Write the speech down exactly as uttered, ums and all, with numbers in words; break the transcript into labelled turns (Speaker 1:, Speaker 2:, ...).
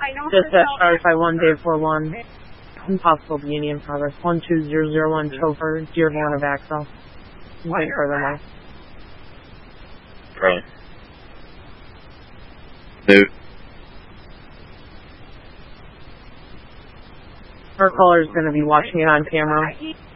Speaker 1: Dispatch Firefly one, Dave four one. Impossible Beauty in progress. one two zero zero one, Topher, Dearborn of Axel. White or the night.
Speaker 2: Right. Dude.
Speaker 1: Our caller's going to be watching it on camera.